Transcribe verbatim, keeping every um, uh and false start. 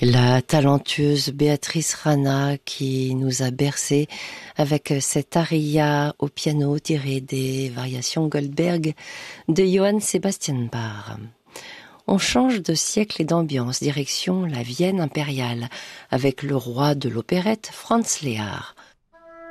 La talentueuse Béatrice Rana qui nous a bercé avec cette aria au piano tirée des variations Goldberg de Johann Sebastian Bach. On change de siècle et d'ambiance, direction la Vienne impériale, avec le roi de l'opérette Franz Lehár.